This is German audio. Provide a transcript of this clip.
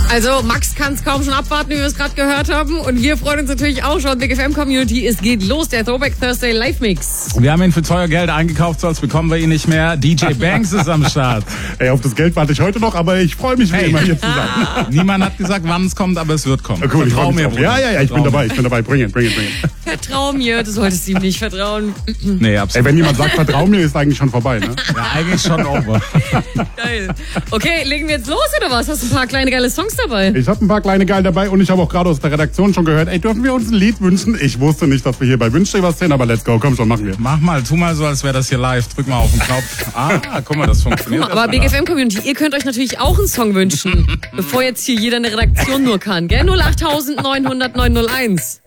Also Max kann es kaum schon abwarten, wie wir es gerade gehört haben. Und wir freuen uns natürlich auch schon. Big FM Community, es geht los, der Throwback Thursday Live Mix. Wir haben ihn für teuer Geld eingekauft, sonst bekommen wir ihn nicht mehr. DJ Banks ist am Start. Ey, auf das Geld warte ich heute noch, aber ich freue mich wie immer hier zu sein. Niemand hat gesagt, wann es kommt, aber es wird kommen. Cool, Vertrau mir, Bruder. Ja, ich bin dabei. Bring it. Vertrau mir, du solltest ihm nicht vertrauen. Nee, absolut. Ey, wenn jemand sagt, vertrau mir, ist eigentlich schon vorbei, ne? Ja, eigentlich schon over. Geil. Okay, legen wir jetzt los oder was? Hast du ein paar kleine geile Songs dabei? Ich habe ein paar kleine Geil dabei und ich habe auch gerade aus der Redaktion schon gehört, ey, dürfen wir uns ein Lied wünschen? Ich wusste nicht, dass wir hier bei Wünsch dir was sind, aber let's go, komm schon, machen wir. Mach mal, tu mal so, als wäre das hier live. Drück mal auf den Knopf. Guck mal, das funktioniert. Guck mal, aber Big FM Community, ihr könnt euch natürlich auch einen Song wünschen, bevor jetzt hier jeder eine Redaktion nur kann, gell? 08900 901.